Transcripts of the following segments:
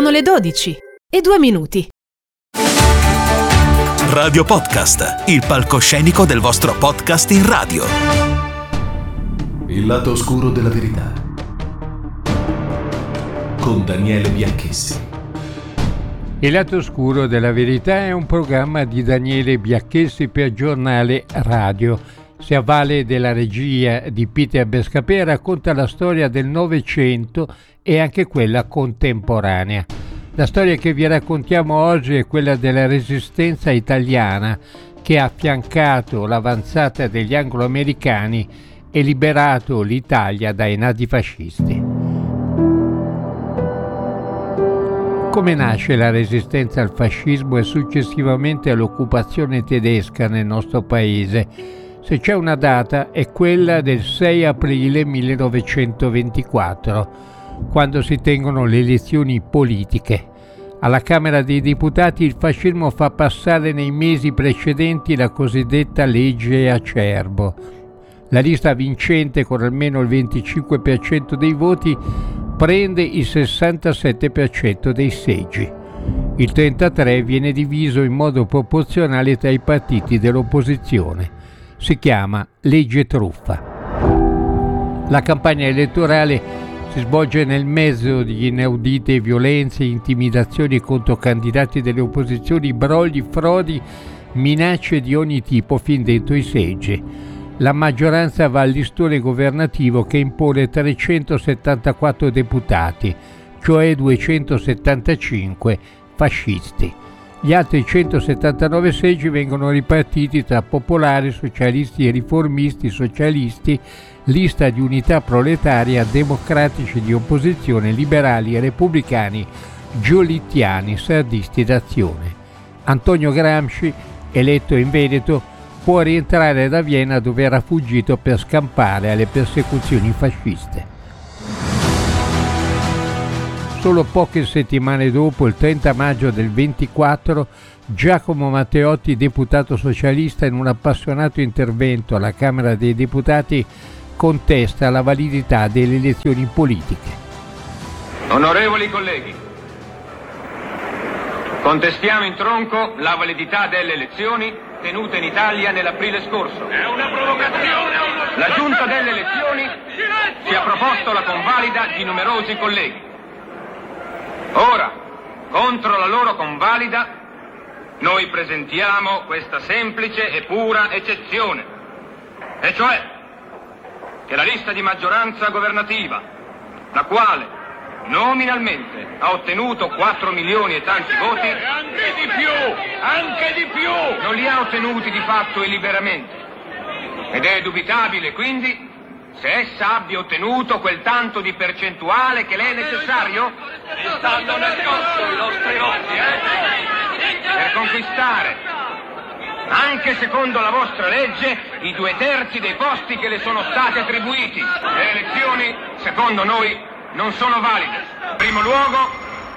Sono le 12:02. Radio Podcast, il palcoscenico del vostro podcast in radio. Il lato oscuro della verità. Con Daniele Bianchessi. Il lato oscuro della verità è un programma di Daniele Bianchessi per Giornale Radio. Si avvale della regia di Peter Bescapè e racconta la storia del Novecento e anche quella contemporanea. La storia che vi raccontiamo oggi è quella della resistenza italiana che ha affiancato l'avanzata degli anglo-americani e liberato l'Italia dai nazifascisti. Come nasce la resistenza al fascismo e successivamente all'occupazione tedesca nel nostro paese? Se c'è una data è quella del 6 aprile 1924, quando si tengono le elezioni politiche. Alla Camera dei Deputati il fascismo fa passare nei mesi precedenti la cosiddetta legge Acerbo. La lista vincente, con almeno il 25% dei voti, prende il 67% dei seggi. Il 33% viene diviso in modo proporzionale tra i partiti dell'opposizione. Si chiama legge truffa. La campagna elettorale si svolge nel mezzo di inaudite violenze, intimidazioni contro candidati delle opposizioni, brogli, frodi, minacce di ogni tipo fin dentro i seggi. La maggioranza va al listone governativo che impone 374 deputati, cioè 275 fascisti. Gli altri 179 seggi vengono ripartiti tra popolari, socialisti e riformisti, socialisti, lista di unità proletaria, democratici di opposizione, liberali e repubblicani, giolittiani, sardisti d'azione. Antonio Gramsci, eletto in Veneto, può rientrare da Vienna dove era fuggito per scampare alle persecuzioni fasciste. Solo poche settimane dopo, il 30 maggio del 24, Giacomo Matteotti, deputato socialista, in un appassionato intervento alla Camera dei Deputati, contesta la validità delle elezioni politiche. Onorevoli colleghi, contestiamo in tronco la validità delle elezioni tenute in Italia nell'aprile scorso. È una provocazione! La Giunta delle elezioni ci ha proposto la convalida di numerosi colleghi. Ora, contro la loro convalida, noi presentiamo questa semplice e pura eccezione, e cioè che la lista di maggioranza governativa, la quale nominalmente ha ottenuto 4 milioni e tanti voti, Anche di più! non li ha ottenuti di fatto e liberamente. Ed è dubitabile, quindi, se essa abbia ottenuto quel tanto di percentuale che le è necessario Stanno nascosti i nostri voti, per conquistare, anche secondo la vostra legge, i 2/3 dei posti che le sono stati attribuiti. Le elezioni, secondo noi, non sono valide. In primo luogo,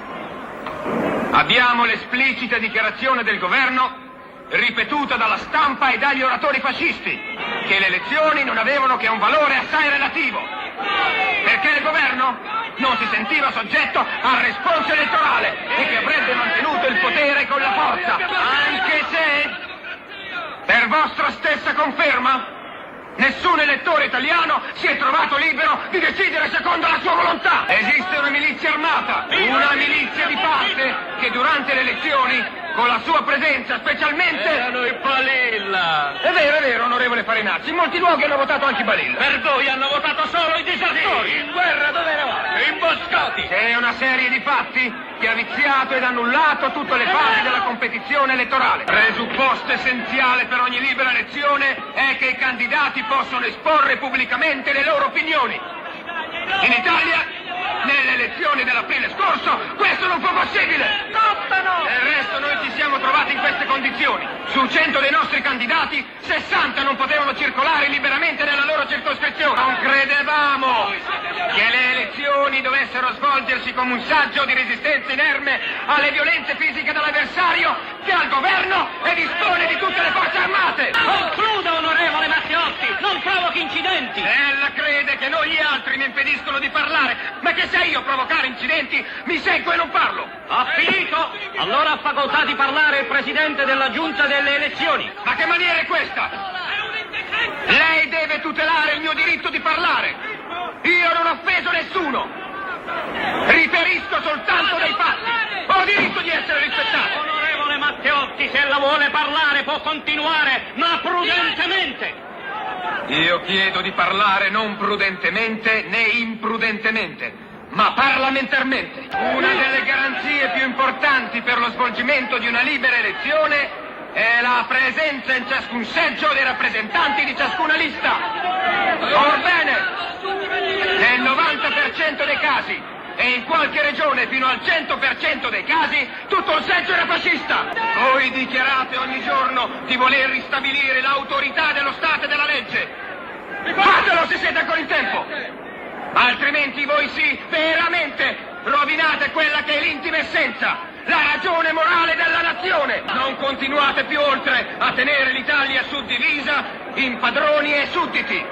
abbiamo l'esplicita dichiarazione del governo, ripetuta dalla stampa e dagli oratori fascisti, che le elezioni non avevano che un valore assai relativo, perché il governo non si sentiva soggetto al responso elettorale e che avrebbe mantenuto il potere con la forza, anche se, per vostra stessa conferma, nessun elettore italiano si è trovato libero di decidere secondo la sua volontà. Esiste una milizia armata, una milizia di parte che durante le elezioni, con la sua presenza specialmente... Erano i Balilla! È vero, onorevole Farinacci, in molti luoghi hanno votato anche i Balilla. Per voi hanno votato solo i disertori! Sì, in guerra dove eravate? Imboscati! C'è una serie di fatti che ha viziato ed annullato tutte le fasi della competizione elettorale. Presupposto essenziale per ogni libera elezione è che i candidati possono esporre pubblicamente le loro opinioni. In Italia, nelle elezioni dell'aprile scorso, questo non fu possibile. Del resto noi ci siamo trovati in queste condizioni. Su 100 dei nostri candidati, 60 non potevano circolare liberamente nella loro circoscrizione. Non credevamo che le elezioni dovessero svolgersi come un saggio di resistenza inerme alle violenze fisiche dell'avversario che ha il governo e dispone di tutte le forze armate. Concluda, onorevole Matteotti, non provochi incidenti. Ella crede che noi gli altri mi impediscono di parlare, ma che se io provocare incidenti mi seguo e non parlo. Ha finito? Allora ha facoltà di parlare il presidente della giunta delle elezioni. Ma che maniera è questa? Lei deve tutelare il mio diritto di parlare. Io non ho offeso nessuno. Riferisco soltanto dei fatti. Ho diritto di essere rispettato. Onorevole Matteotti, se ella vuole parlare può continuare, ma prudentemente. Io chiedo di parlare non prudentemente né imprudentemente, ma parlamentarmente. Una delle garanzie più importanti per lo svolgimento di una libera elezione è la presenza in ciascun seggio dei rappresentanti di ciascuna lista. Orbene, nel 90% dei casi e in qualche regione fino al 100% dei casi tutto il seggio era fascista. Voi dichiarate ogni giorno di voler ristabilire l'autorità dello Stato e della legge. Fatelo se siete ancora in tempo. Altrimenti voi sì, veramente rovinate quella che è l'intima essenza, la ragione morale della nazione. Non continuate più oltre a tenere l'Italia suddivisa in padroni e sudditi.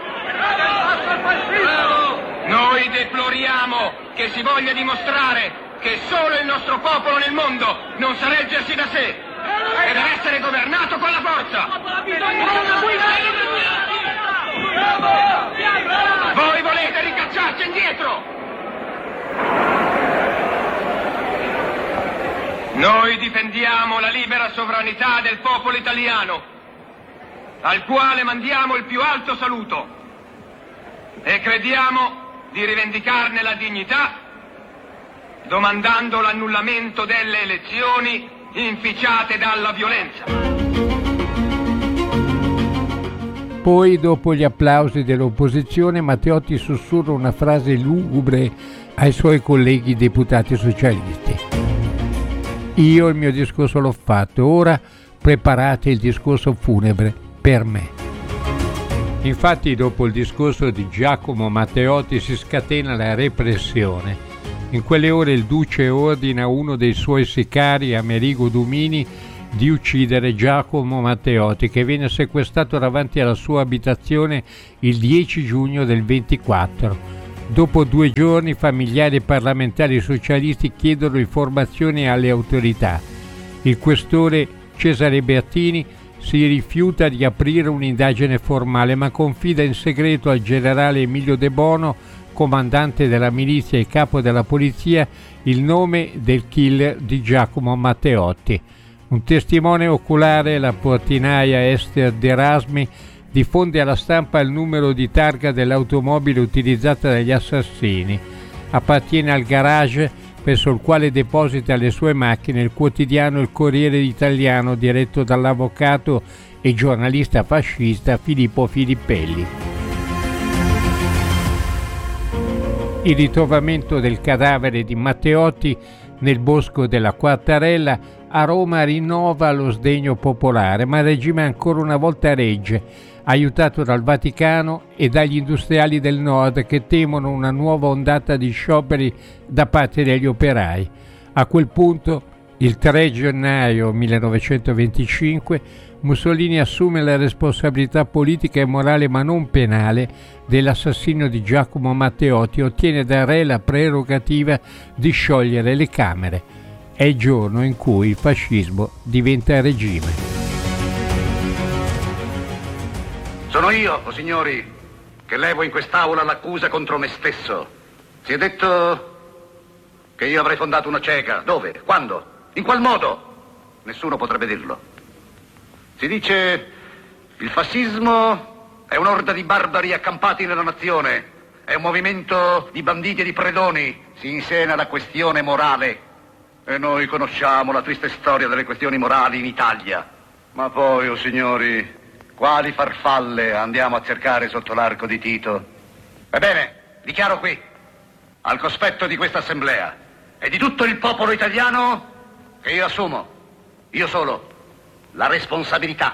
Noi deploriamo che si voglia dimostrare che solo il nostro popolo nel mondo non sa reggersi da sé e deve essere governato con la forza. Voi volete ricacciarci indietro. Noi difendiamo la libera sovranità del popolo italiano, al quale mandiamo il più alto saluto, e crediamo di rivendicarne la dignità domandando l'annullamento delle elezioni inficiate dalla violenza. Poi, dopo gli applausi dell'opposizione, Matteotti sussurra una frase lugubre ai suoi colleghi deputati socialisti. Io il mio discorso l'ho fatto, ora preparate il discorso funebre per me. Infatti, dopo il discorso di Giacomo Matteotti si scatena la repressione. In quelle ore il duce ordina a uno dei suoi sicari, Amerigo Dumini, di uccidere Giacomo Matteotti, che viene sequestrato davanti alla sua abitazione il 10 giugno del 24. Dopo 2 giorni, familiari e parlamentari socialisti chiedono informazioni alle autorità. Il questore Cesare Bertini si rifiuta di aprire un'indagine formale, ma confida in segreto al generale Emilio De Bono, comandante della milizia e capo della polizia, il nome del killer di Giacomo Matteotti. Un testimone oculare, la portinaia Esther D'Erasmi, diffonde alla stampa il numero di targa dell'automobile utilizzata dagli assassini. Appartiene al garage presso il quale deposita le sue macchine il quotidiano Il Corriere Italiano, diretto dall'avvocato e giornalista fascista Filippo Filippelli. Il ritrovamento del cadavere di Matteotti nel bosco della Quartarella a Roma rinnova lo sdegno popolare, ma il regime ancora una volta regge, aiutato dal Vaticano e dagli industriali del Nord che temono una nuova ondata di scioperi da parte degli operai. A quel punto, il 3 gennaio 1925, Mussolini assume la responsabilità politica e morale, ma non penale, dell'assassinio di Giacomo Matteotti e ottiene dal re la prerogativa di sciogliere le Camere. È il giorno in cui il fascismo diventa regime. Sono io, o signori, che levo in quest'aula l'accusa contro me stesso. Si è detto che io avrei fondato una cieca. Dove? Quando? In qual modo? Nessuno potrebbe dirlo. Si dice il fascismo è un'orda di barbari accampati nella nazione, è un movimento di banditi e di predoni, si insena la questione morale. E noi conosciamo la triste storia delle questioni morali in Italia. Ma poi, o signori, quali farfalle andiamo a cercare sotto l'arco di Tito? Ebbene, dichiaro qui, al cospetto di questa assemblea e di tutto il popolo italiano, che io assumo, io solo, la responsabilità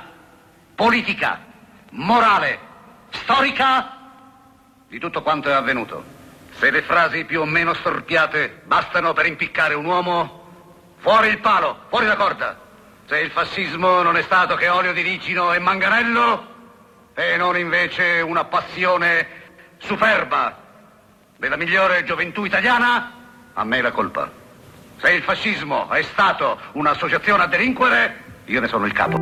politica, morale, storica di tutto quanto è avvenuto, Se le frasi più o meno storpiate bastano per impiccare un uomo, fuori il palo, fuori la corda. Se il fascismo non è stato che olio di ricino e manganello, e non invece una passione superba della migliore gioventù italiana, a me la colpa. Se il fascismo è stato un'associazione a delinquere, io ne sono il capo.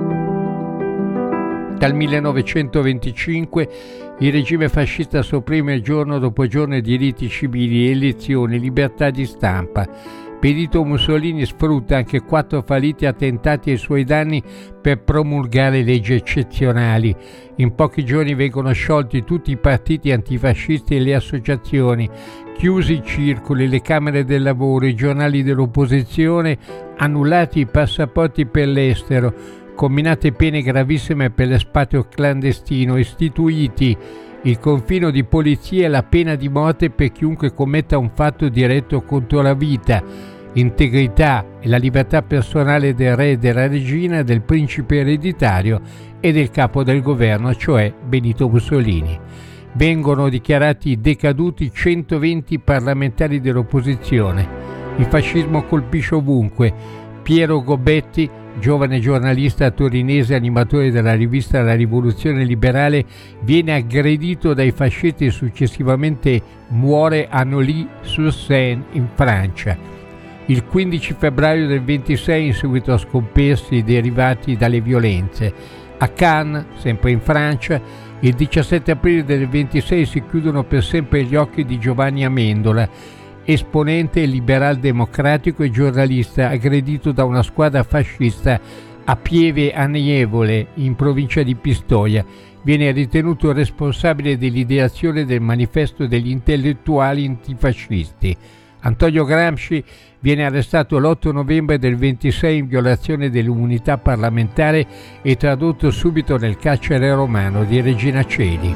Dal 1925 il regime fascista sopprime giorno dopo giorno i diritti civili, elezioni, libertà di stampa. Benito Mussolini sfrutta anche 4 falliti attentati ai suoi danni per promulgare leggi eccezionali. In pochi giorni vengono sciolti tutti i partiti antifascisti e le associazioni, chiusi i circoli, le camere del lavoro, i giornali dell'opposizione, annullati i passaporti per l'estero, comminate pene gravissime per l'espatrio clandestino, istituiti il confino di polizia e la pena di morte per chiunque commetta un fatto diretto contro la vita, l'integrità e la libertà personale del re e della regina, del principe ereditario e del capo del governo, cioè Benito Mussolini. Vengono dichiarati decaduti 120 parlamentari dell'opposizione. Il fascismo colpisce ovunque. Piero Gobetti, giovane giornalista torinese, animatore della rivista La Rivoluzione Liberale, viene aggredito dai fascisti e successivamente muore a Neuilly-sur-Seine in Francia. Il 15 febbraio del 26, in seguito a scompensi derivati dalle violenze. A Cannes, sempre in Francia, il 17 aprile del 26 si chiudono per sempre gli occhi di Giovanni Amendola, esponente liberal democratico e giornalista, aggredito da una squadra fascista a Pieve Anievole, in provincia di Pistoia. Viene ritenuto responsabile dell'ideazione del manifesto degli intellettuali antifascisti. Antonio Gramsci viene arrestato l'8 novembre del 26 in violazione dell'immunità parlamentare e tradotto subito nel carcere romano di Regina Coeli.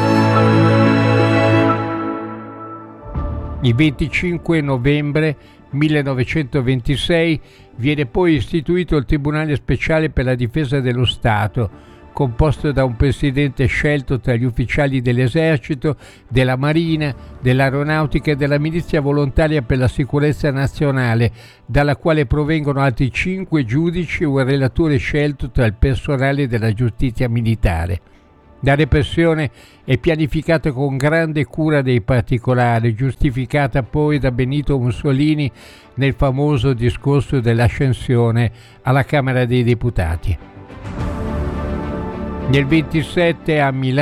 Il 25 novembre 1926 viene poi istituito il Tribunale Speciale per la Difesa dello Stato, composto da un presidente scelto tra gli ufficiali dell'esercito, della marina, dell'aeronautica e della milizia volontaria per la sicurezza nazionale, dalla quale provengono altri 5 giudici e un relatore scelto tra il personale della giustizia militare. La repressione è pianificata con grande cura dei particolari, giustificata poi da Benito Mussolini nel famoso discorso dell'ascensione alla Camera dei Deputati. Nel 27 a Milano